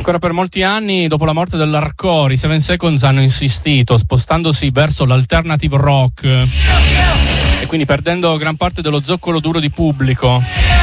Ancora per molti anni, dopo la morte dell'hardcore, i 7 Seconds hanno insistito, spostandosi verso l'alternative rock e quindi perdendo gran parte dello zoccolo duro di pubblico.